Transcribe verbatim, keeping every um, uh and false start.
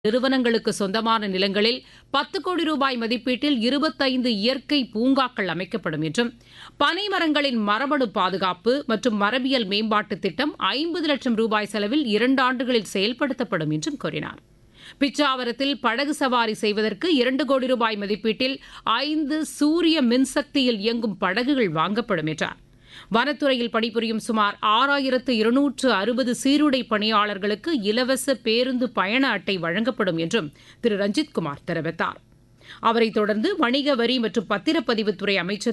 நிறுவனங்களுக்கு சொந்தமான நிலங்களில் பத்து கோடி ரூபாய் மதிப்பீட்டில் இருபத்தைந்து இயற்கை பூங்காக்கள் அமைக்கப்படும் என்றும் பனை மரங்களின் மரபணு பாதுகாப்பு மற்றும் மரபியல் மேம்பாட்டு திட்டம் ஐம்பது லட்சம் ரூபாய் செலவில் இரண்டு ஆண்டுகளில் செயல்படுத்தப்படும் என்றும் கூறினார். பிச்சாவரத்தில் படகு சவாரி செய்வதற்கு இரண்டு கோடி ரூபாய் மதிப்பீட்டில் ஐந்து சூரிய மின்சக்தியில் இயங்கும் படகுகள் வாங்கப்படும் என்றார். வனத்துறையில் பணிபுரியும் சுமார் ஆறாயிரத்து இருநூற்று அறுபது சீருடை பணியாளர்களுக்கு இலவச பேருந்து பயண அட்டை வழங்கப்படும் என்றும் திரு ரஞ்சித்குமார் தெரிவித்தார். அவரைத் தொடர்ந்து வணிக வரி மற்றும் பத்திரப்பதிவுத்துறை அமைச்சர்